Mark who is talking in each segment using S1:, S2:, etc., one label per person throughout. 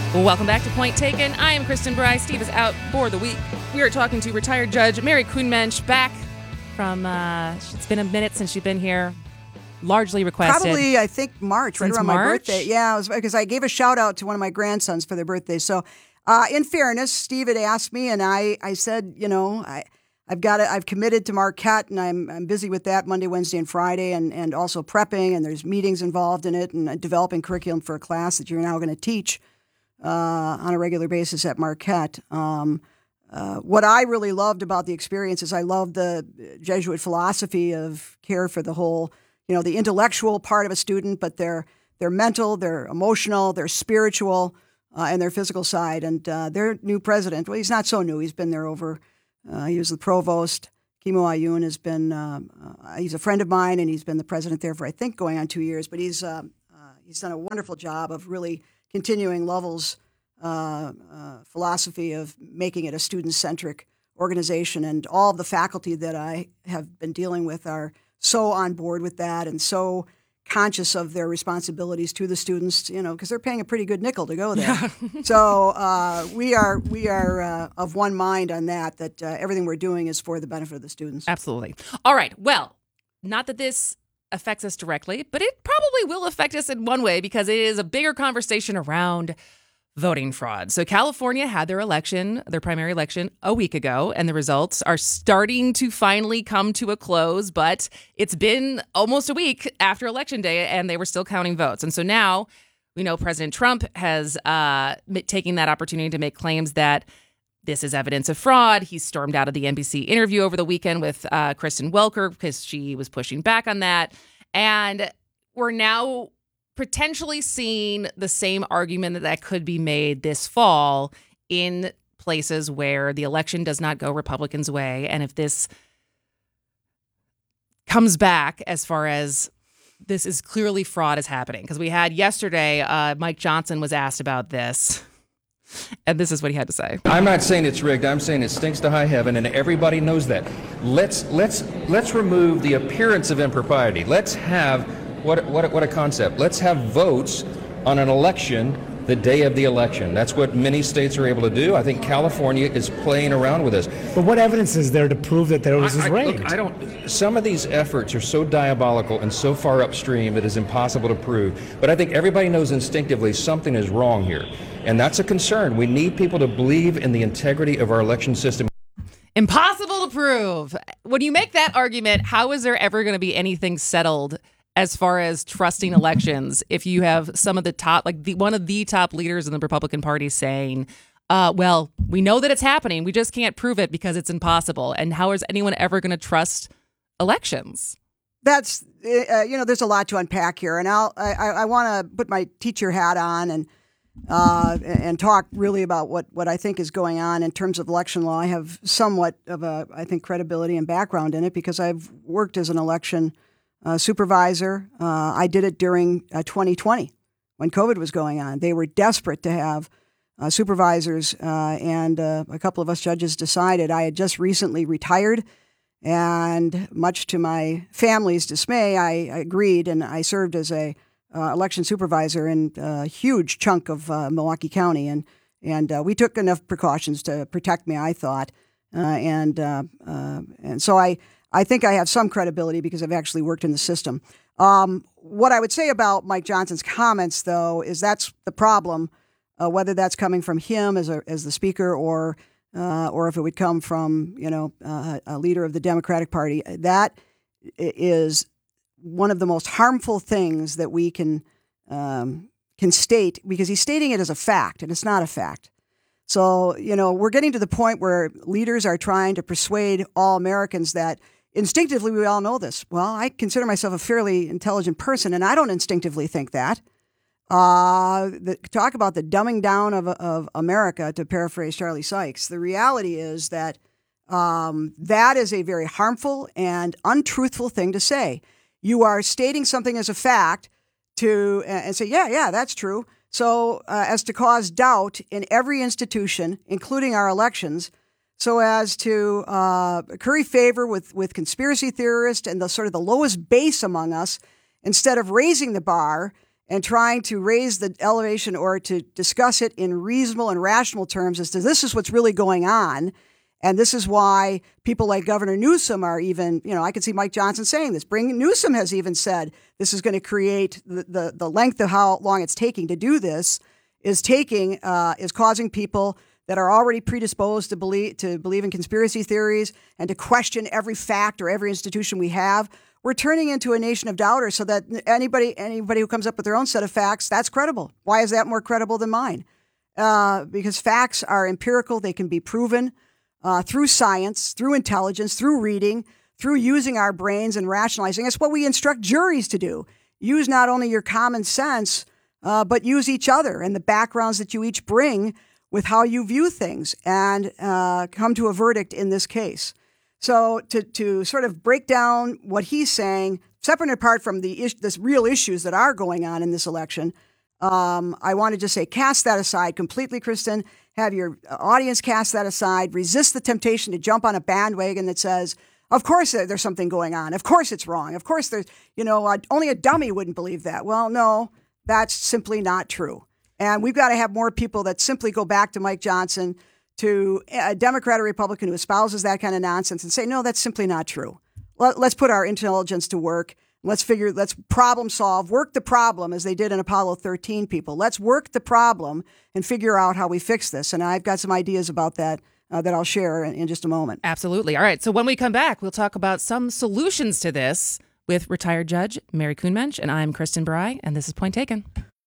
S1: Well, welcome back to Point Taken. I am Kristen Bry. Steve is out for the week. We are talking to retired Judge Mary Kuhnmensch, back from, it's been a minute since she's been here, largely requested.
S2: Probably, I think, March, right around my
S1: March?
S2: birthday. Yeah, it was because I gave a shout out to one of my grandsons for their birthday. So, in fairness, Steve had asked me, and I said, I've committed to Marquette, and I'm busy with that Monday, Wednesday, and Friday, and also prepping, and there's meetings involved in it, and developing curriculum for a class that you're now going to teach on a regular basis at Marquette. What I really loved about the experience is I loved the Jesuit philosophy of care for the whole, the intellectual part of a student, but their mental, their emotional, their spiritual, and their physical side. And their new president, well, he's not so new. He's been there he was the provost. Kimo Ayun has been, he's a friend of mine, and he's been the president there for, I think, going on 2 years. But he's done a wonderful job of really continuing Lovell's philosophy of making it a student-centric organization. And all of the faculty that I have been dealing with are so on board with that and so conscious of their responsibilities to the students, because they're paying a pretty good nickel to go there. Yeah. So we are of one mind on that everything we're doing is for the benefit of the students.
S1: Absolutely. All right. Well, not that this affects us directly, but it probably will affect us in one way because it is a bigger conversation around voting fraud. So California had their primary election a week ago, and the results are starting to finally come to a close, but it's been almost a week after Election Day, and they were still counting votes. And so now we know President Trump has taken that opportunity to make claims that this is evidence of fraud. He stormed out of the NBC interview over the weekend with Kristen Welker because she was pushing back on that. And we're now potentially seeing the same argument that could be made this fall in places where the election does not go Republicans' way. And if this comes back as far as this is clearly fraud is happening, because we had yesterday, Mike Johnson was asked about this. And this is what he had to say.
S3: I'm not saying it's rigged. I'm saying it stinks to high heaven, and everybody knows that. Let's remove the appearance of impropriety. Let's have what a concept. Let's have votes on an election the day of the election. That's what many states are able to do. I think California is playing around with this.
S4: But what evidence is there to prove that there was rigged?
S3: Look, some of these efforts are so diabolical and so far upstream it is impossible to prove. But I think everybody knows instinctively something is wrong here. And that's a concern. We need people to believe in the integrity of our election system.
S1: Impossible to prove. When you make that argument, how is there ever going to be anything settled as far as trusting elections if you have some of the top, one of the top leaders in the Republican Party saying, well, we know that it's happening. We just can't prove it because it's impossible. And how is anyone ever going to trust elections?
S2: That's, there's a lot to unpack here. And I want to put my teacher hat on and talk really about what I think is going on in terms of election law. I have somewhat of I think, credibility and background in it because I've worked as an election supervisor. I did it during 2020 when COVID was going on. They were desperate to have supervisors, and a couple of us judges decided. I had just recently retired, and much to my family's dismay, I agreed, and I served as a election supervisor in a huge chunk of Milwaukee County, and we took enough precautions to protect me, I thought, and so I think I have some credibility because I've actually worked in the system. What I would say about Mike Johnson's comments, though, is that's the problem, whether that's coming from him as the speaker or if it would come from a leader of the Democratic Party. That is one of the most harmful things that we can state, because he's stating it as a fact, and it's not a fact. So, we're getting to the point where leaders are trying to persuade all Americans that instinctively we all know this. Well, I consider myself a fairly intelligent person, and I don't instinctively think that. Talk about the dumbing down of America, to paraphrase Charlie Sykes. The reality is that that is a very harmful and untruthful thing to say. You are stating something as a fact and say, yeah, that's true. So as to cause doubt in every institution, including our elections, so as to curry favor with conspiracy theorists and the sort of the lowest base among us, instead of raising the bar and trying to raise the elevation or to discuss it in reasonable and rational terms as to this is what's really going on. And this is why people like Governor Newsom are even, I can see Mike Johnson saying this. Newsom has even said this is going to create the length of how long it's taking to do this is causing people that are already predisposed to believe in conspiracy theories and to question every fact or every institution we have. We're turning into a nation of doubters so that anybody who comes up with their own set of facts, that's credible. Why is that more credible than mine? Because facts are empirical. They can be proven through science, through intelligence, through reading, through using our brains and rationalizing. It's what we instruct juries to do. Use not only your common sense, but use each other and the backgrounds that you each bring with how you view things and come to a verdict in this case. So to sort of break down what he's saying, separate and apart from this real issues that are going on in this election, I want to just say cast that aside completely, Kristen. Have your audience cast that aside. Resist the temptation to jump on a bandwagon that says, of course there's something going on. Of course it's wrong. Of course there's, only a dummy wouldn't believe that. Well, no, that's simply not true. And we've got to have more people that simply go back to Mike Johnson, to a Democrat or Republican who espouses that kind of nonsense and say, no, that's simply not true. Let's put our intelligence to work. Let's problem solve, work the problem as they did in Apollo 13 people. Let's work the problem and figure out how we fix this. And I've got some ideas about that that I'll share in just a moment.
S1: Absolutely. All right. So when we come back, we'll talk about some solutions to this with retired Judge Mary Kuhnmensch. And I'm Kristen Bry, and this is Point Taken.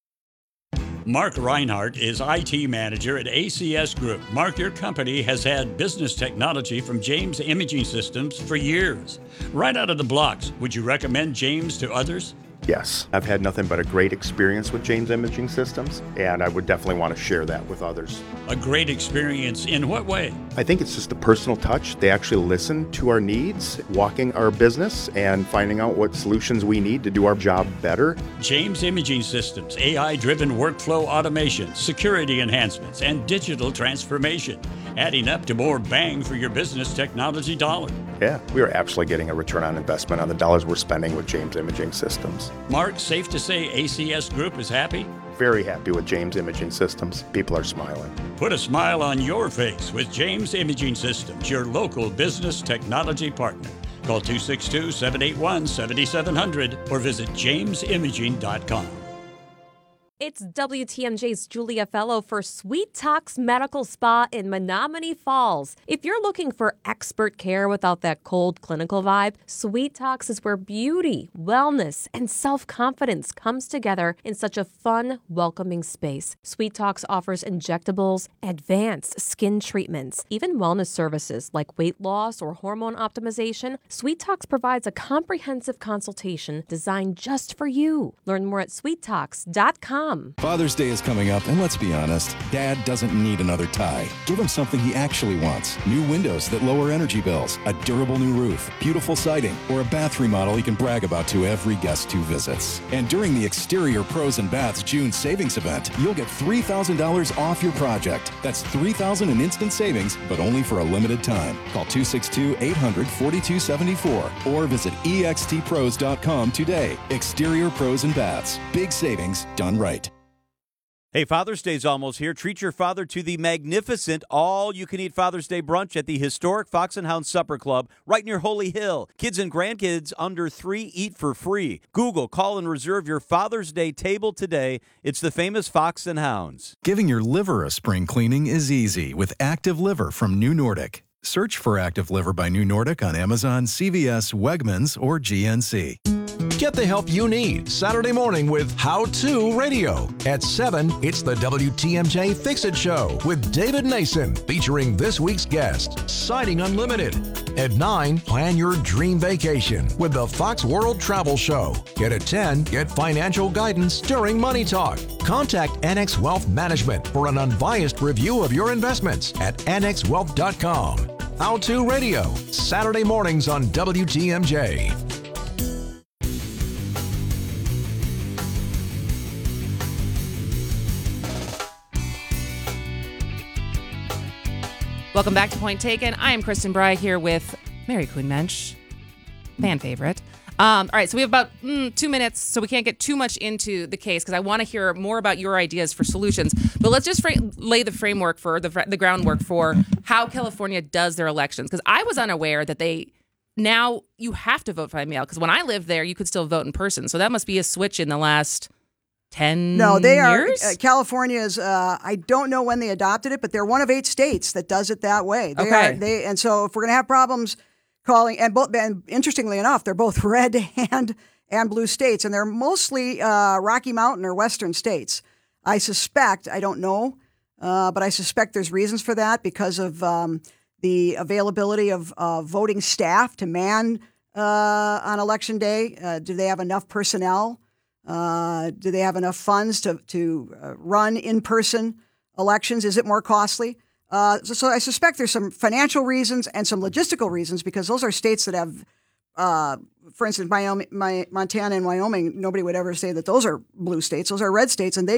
S5: Mark Reinhardt is IT manager at ACS Group. Mark, your company has had business technology from James Imaging Systems for years. Right out of the blocks, would you recommend James to others?
S6: Yes, I've had nothing but a great experience with James Imaging Systems, and I would definitely want to share that with others.
S5: A great experience in what way?
S6: I think it's just a personal touch. They actually listen to our needs, walking our business, and finding out what solutions we need to do our job better.
S5: James Imaging Systems, AI-driven workflow automation, security enhancements, and digital transformation, adding up to more bang for your business technology dollar.
S6: Yeah, we are absolutely getting a return on investment on the dollars we're spending with James Imaging Systems.
S5: Mark, safe to say ACS Group is happy?
S6: Very happy with James Imaging Systems. People are smiling.
S5: Put a smile on your face with James Imaging Systems, your local business technology partner. Call 262-781-7700 or visit jamesimaging.com.
S7: It's WTMJ's Julia Fellow for Sweet Talks Medical Spa in Menominee Falls. If you're looking for expert care without that cold clinical vibe, Sweet Talks is where beauty, wellness, and self-confidence comes together in such a fun, welcoming space. Sweet Talks offers injectables, advanced skin treatments, even wellness services like weight loss or hormone optimization. Sweet Talks provides a comprehensive consultation designed just for you. Learn more at sweettalks.com.
S8: Father's Day is coming up, and let's be honest, Dad doesn't need another tie. Give him something he actually wants. New windows that lower energy bills, a durable new roof, beautiful siding, or a bath remodel he can brag about to every guest who visits. And during the Exterior Pros and Baths June Savings Event, you'll get $3,000 off your project. That's $3,000 in instant savings, but only for a limited time. Call 262-800-4274 or visit extpros.com today. Exterior Pros and Baths. Big savings done right.
S9: Hey, Father's Day's almost here. Treat your father to the magnificent all-you-can-eat Father's Day brunch at the historic Fox and Hound Supper Club right near Holy Hill. Kids and grandkids under 3 eat for free. Google, call, and reserve your Father's Day table today. It's the famous Fox and Hounds.
S8: Giving your liver a spring cleaning is easy with Active Liver from New Nordic. Search for Active Liver by New Nordic on Amazon, CVS, Wegmans, or GNC.
S10: Get the help you need Saturday morning with How To Radio. At 7, it's the WTMJ Fix-It Show with David Nason, featuring this week's guest, Siding Unlimited. At 9, plan your dream vacation with the Fox World Travel Show. At 10, get financial guidance during Money Talk. Contact Annex Wealth Management for an unbiased review of your investments at annexwealth.com. How To Radio, Saturday mornings on WTMJ.
S1: Welcome back to Point Taken. I am Kristen Bry here with Mary Kuhnmensch, fan favorite. All right, so we have about 2 minutes, so we can't get too much into the case because I want to hear more about your ideas for solutions. But let's just lay the framework for the groundwork for how California does their elections. Because I was unaware that now you have to vote by mail. Because when I lived there, you could still vote in person. So that must be a switch in the last 10
S2: No, they
S1: years?
S2: are. California's, I don't know when they adopted it, but they're one of 8 states that does it that way. And so if we're going to have problems calling, and interestingly enough, they're both red and blue states, and they're mostly Rocky Mountain or Western states. I suspect, I don't know, but I suspect there's reasons for that because of the availability of voting staff to man on Election Day. Do they have enough personnel? Do they have enough funds to run in-person elections? Is it more costly? So I suspect there's some financial reasons and some logistical reasons because those are states that have, for instance, Montana and Wyoming. Nobody would ever say that those are blue states; those are red states, and they